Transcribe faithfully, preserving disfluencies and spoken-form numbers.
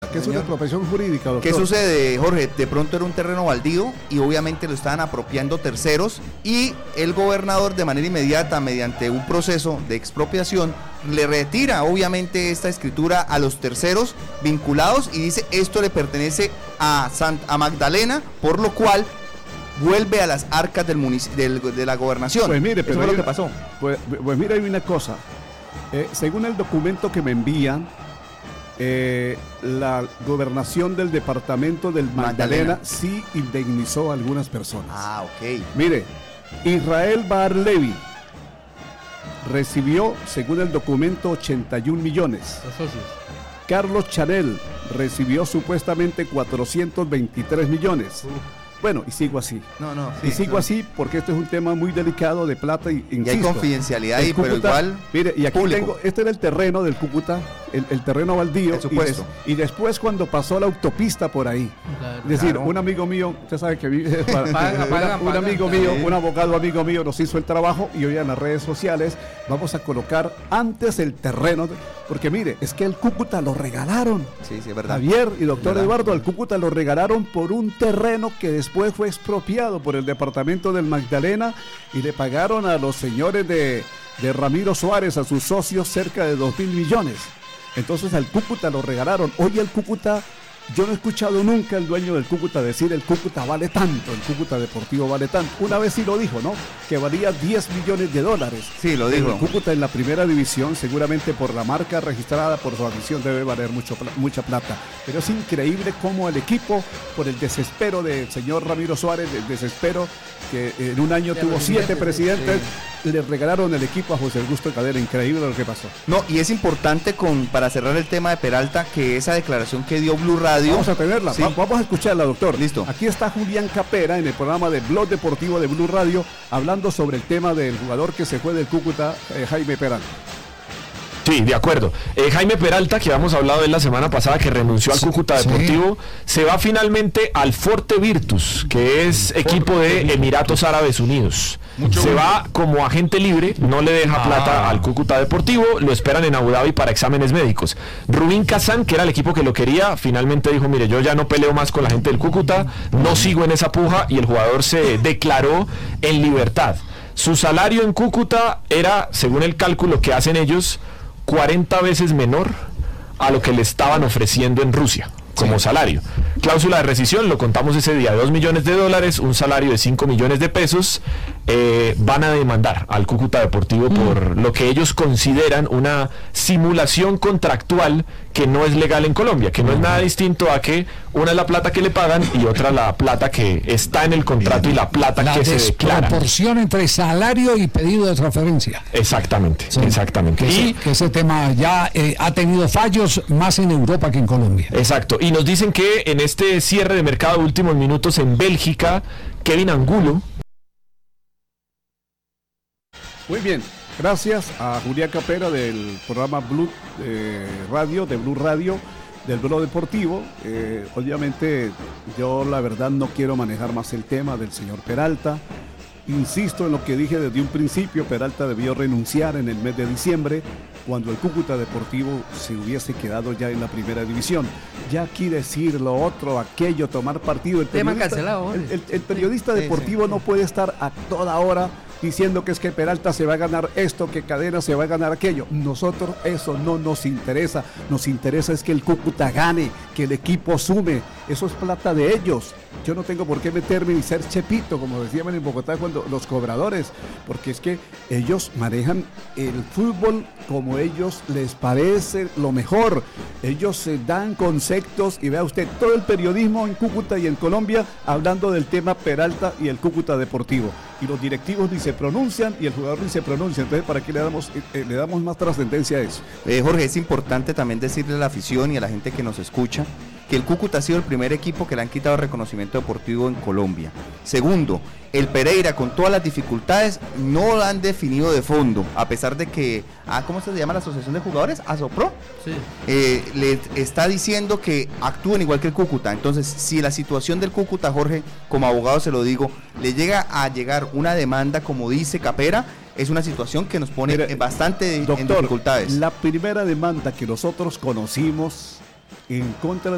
¿Qué es una expropiación jurídica, doctor? ¿Qué sucede, Jorge? De pronto era un terreno baldío y obviamente lo estaban apropiando terceros y el gobernador de manera inmediata, mediante un proceso de expropiación, le retira obviamente esta escritura a los terceros vinculados y dice esto le pertenece a, Sant- a Magdalena, por lo cual vuelve a las arcas del munic- del, de la gobernación. Pues mire, pero eso es lo una, que pasó. Pues, pues mira, hay una cosa. Eh, según el documento que me envían, eh, la gobernación del departamento del Magdalena, Magdalena sí indemnizó a algunas personas. Ah, ok. Mire, Israel Bar Levi recibió, según el documento, ochenta y un millones. Los socios. Carlos Chanel recibió supuestamente cuatrocientos veintitrés millones. Uh. Bueno, y sigo así. No, no. Sí, y sigo no. así porque este es un tema muy delicado de plata y insisto. Y hay confidencialidad ahí, Cúcuta, pero igual. Mire, y aquí público. tengo, este era el terreno del Cúcuta, el, el terreno baldío. Por supuesto. Y, des, y después cuando pasó la autopista por ahí. Claro, es decir, claro. un amigo mío, usted sabe que vive, para, paga, paga, un paga, amigo paga, mío, sí. un abogado amigo mío nos hizo el trabajo y hoy en las redes sociales vamos a colocar antes el terreno. De, porque mire, es que el Cúcuta lo regalaron. Sí, sí, es verdad. Javier y doctor Eduardo, al Cúcuta lo regalaron por un terreno que después fue expropiado por el departamento del Magdalena y le pagaron a los señores de, de Ramiro Suárez, a sus socios, cerca de dos mil millones. Entonces al Cúcuta lo regalaron. Hoy el Cúcuta, yo no he escuchado nunca al dueño del Cúcuta decir el Cúcuta vale tanto, el Cúcuta Deportivo vale tanto. Una vez sí lo dijo, ¿no? Que valía diez millones de dólares. Sí, lo dijo. El Cúcuta en la primera división, seguramente por la marca registrada, por su afición, debe valer mucho, mucha plata. Pero es increíble cómo el equipo, por el desespero del señor Ramiro Suárez, el desespero que en un año de tuvo siete presidentes, sí. le regalaron el equipo a José Augusto Cadena. Increíble lo que pasó. No, y es importante con para cerrar el tema de Peralta, que esa declaración que dio Blue Radio. Vamos a tenerla, sí. Va, vamos a escucharla, doctor. Listo. Aquí está Julián Capera en el programa de Blog Deportivo de Blue Radio, hablando sobre el tema del jugador que se fue del Cúcuta, eh, Jaime Peralta. Sí, de acuerdo. Eh, Jaime Peralta, que habíamos hablado de él la semana pasada, que renunció al Cúcuta Deportivo, sí. se va finalmente al Forte Virtus, que es equipo de Emiratos Árabes Unidos. Mucho se va como agente libre, no le deja ah. plata al Cúcuta Deportivo, lo esperan en Abu Dhabi para exámenes médicos. Rubín Kazán, que era el equipo que lo quería, finalmente dijo, mire, yo ya no peleo más con la gente del Cúcuta, no sigo en esa puja, y el jugador se declaró en libertad. Su salario en Cúcuta era, según el cálculo que hacen ellos, cuarenta veces menor a lo que le estaban ofreciendo en Rusia como sí. salario. Cláusula de rescisión, lo contamos ese día, dos millones de dólares, un salario de cinco millones de pesos. Eh, van a demandar al Cúcuta Deportivo mm. por lo que ellos consideran una simulación contractual que no es legal en Colombia, que no mm. es nada distinto a que una es la plata que le pagan y otra la plata que está en el contrato y la plata la que se declara. La proporción entre salario y pedido de transferencia. Exactamente, sí. exactamente. Que, y, ese, que ese tema ya eh, ha tenido fallos más en Europa que en Colombia. Exacto, y nos dicen que en este cierre de mercado de últimos minutos en Bélgica, Kevin Angulo. Muy bien, gracias a Julián Capera del programa Blue eh, Radio, de Blue Radio, del Blog Deportivo. Eh, obviamente yo la verdad no quiero manejar más el tema del señor Peralta. Insisto en lo que dije desde un principio, Peralta debió renunciar en el mes de diciembre, cuando el Cúcuta Deportivo se hubiese quedado ya en la primera división. Ya aquí decir lo otro, aquello, tomar partido. El tema periodista, cancelado. El, el, el periodista deportivo sí, sí. no puede estar a toda hora diciendo que es que Peralta se va a ganar esto, que Cadena se va a ganar aquello. Nosotros eso no nos interesa. Nos interesa es que el Cúcuta gane, que el equipo sume. Eso es plata de ellos. Yo no tengo por qué meterme y ser chepito, como decían en Bogotá cuando los cobradores, porque es que ellos manejan el fútbol como ellos les parece lo mejor. Ellos se dan conceptos y vea usted todo el periodismo en Cúcuta y en Colombia hablando del tema Peralta y el Cúcuta Deportivo. Y los directivos ni se pronuncian y el jugador ni se pronuncia. Entonces, ¿para qué le damos, eh, le damos más trascendencia a eso? Eh, Jorge, es importante también decirle a la afición y a la gente que nos escucha que el Cúcuta ha sido el primer equipo que le han quitado reconocimiento deportivo en Colombia. Segundo, el Pereira, con todas las dificultades, no lo han definido de fondo, a pesar de que, ah, ¿cómo se llama la asociación de jugadores? ¿Asopro? Sí. Eh, le está diciendo que actúen igual que el Cúcuta. Entonces, si la situación del Cúcuta, Jorge, como abogado se lo digo, le llega a llegar una demanda, como dice Capera, es una situación que nos pone Mira, bastante doctor, en dificultades. La primera demanda que nosotros conocimos en contra